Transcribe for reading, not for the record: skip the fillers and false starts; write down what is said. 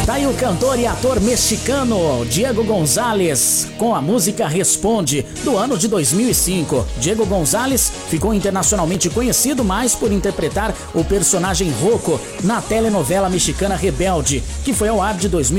Tá aí o cantor e ator mexicano Diego González com a música Responde, do ano de 2005. Diego González ficou internacionalmente conhecido mais por interpretar o personagem Rocco na telenovela mexicana Rebelde, que foi ao ar de 2005